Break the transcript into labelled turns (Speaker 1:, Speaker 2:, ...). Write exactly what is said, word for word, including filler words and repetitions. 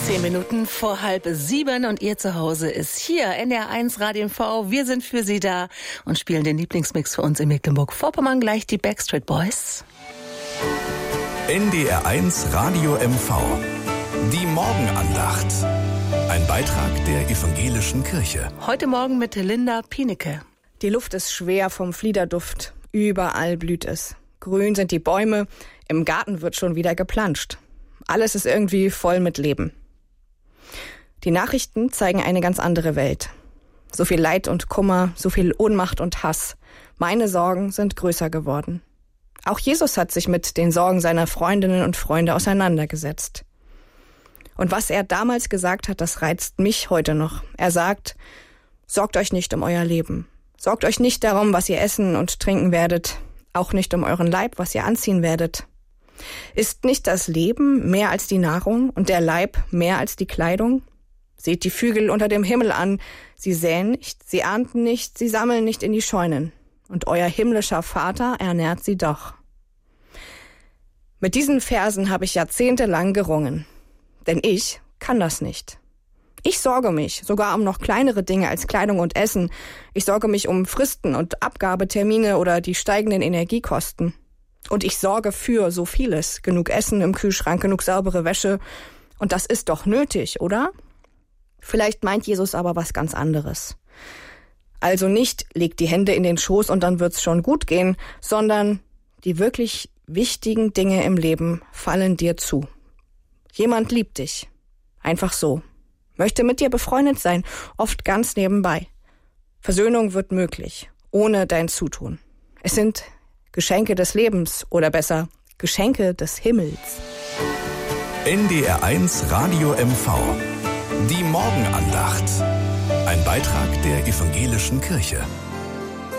Speaker 1: Zehn Minuten vor halb sieben und ihr Zuhause ist hier, N D R eins Radio M V. Wir sind für Sie da und spielen den Lieblingsmix für uns in Mecklenburg-Vorpommern. Gleich die Backstreet Boys.
Speaker 2: N D R eins Radio M V. Die Morgenandacht. Ein Beitrag der Evangelischen Kirche.
Speaker 1: Heute Morgen mit Linda Pienecke.
Speaker 3: Die Luft ist schwer vom Fliederduft. Überall blüht es. Grün sind die Bäume. Im Garten wird schon wieder geplanscht. Alles ist irgendwie voll mit Leben. Die Nachrichten zeigen eine ganz andere Welt. So viel Leid und Kummer, so viel Ohnmacht und Hass. Meine Sorgen sind größer geworden. Auch Jesus hat sich mit den Sorgen seiner Freundinnen und Freunde auseinandergesetzt. Und was er damals gesagt hat, das reizt mich heute noch. Er sagt, sorgt euch nicht um euer Leben. Sorgt euch nicht darum, was ihr essen und trinken werdet. Auch nicht um euren Leib, was ihr anziehen werdet. Ist nicht das Leben mehr als die Nahrung und der Leib mehr als die Kleidung? Seht die Vögel unter dem Himmel an. Sie säen nicht, sie ernten nicht, sie sammeln nicht in die Scheunen. Und euer himmlischer Vater ernährt sie doch. Mit diesen Versen habe ich jahrzehntelang gerungen. Denn ich kann das nicht. Ich sorge mich sogar um noch kleinere Dinge als Kleidung und Essen. Ich sorge mich um Fristen und Abgabetermine oder die steigenden Energiekosten. Und ich sorge für so vieles. Genug Essen im Kühlschrank, genug saubere Wäsche. Und das ist doch nötig, oder? Vielleicht meint Jesus aber was ganz anderes. Also nicht, leg die Hände in den Schoß und dann wird's schon gut gehen, sondern die wirklich wichtigen Dinge im Leben fallen dir zu. Jemand liebt dich. Einfach so. Möchte mit dir befreundet sein, oft ganz nebenbei. Versöhnung wird möglich, ohne dein Zutun. Es sind Geschenke des Lebens oder besser, Geschenke des Himmels.
Speaker 2: N D R eins Radio M V. Die Morgenandacht. Ein Beitrag der Evangelischen Kirche.